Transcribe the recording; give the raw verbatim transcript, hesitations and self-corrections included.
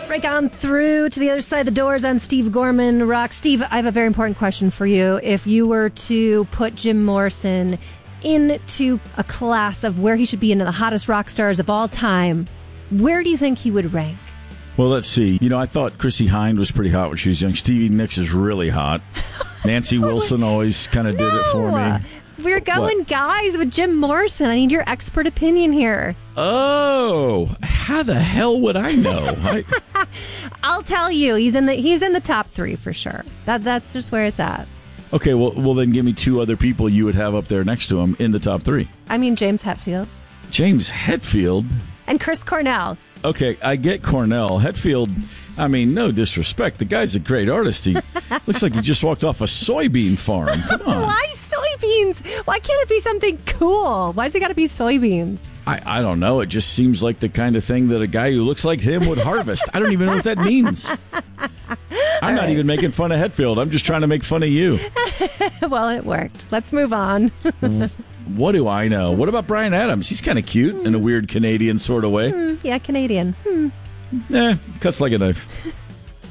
Break on through to the other side of the doors on Steve Gorman Rock. Steve, I have a very important question for you. If you were to put Jim Morrison into a class of where he should be into the hottest rock stars of all time, where do you think he would rank? Well, let's see. You know, I thought Chrissie Hynde was pretty hot when she was young. Stevie Nicks is really hot. Nancy Wilson always kind of no. did it for me. We're going what? guys with Jim Morrison. I need your expert opinion here. Oh, how the hell would I know? I... I'll tell you. He's in the he's in the top three for sure. That that's just where it's at. Okay, well, well then give me two other people you would have up there next to him in the top three. I mean, James Hetfield. James Hetfield? And Chris Cornell. Okay, I get Cornell. Hetfield, I mean, no disrespect. The guy's a great artist. He looks like he just walked off a soybean farm. Come on. Why soybeans? Why can't it be something cool? Why's it got to be soybeans? I, I don't know. It just seems like the kind of thing that a guy who looks like him would harvest. I don't even know what that means. I'm not even making fun of Hetfield. I'm just trying to make fun of you. Well, it worked. Let's move on. What do I know? What about Bryan Adams? He's kind of cute mm. in a weird Canadian sort of way. Mm, yeah, Canadian. Hmm. Eh, cuts like a knife.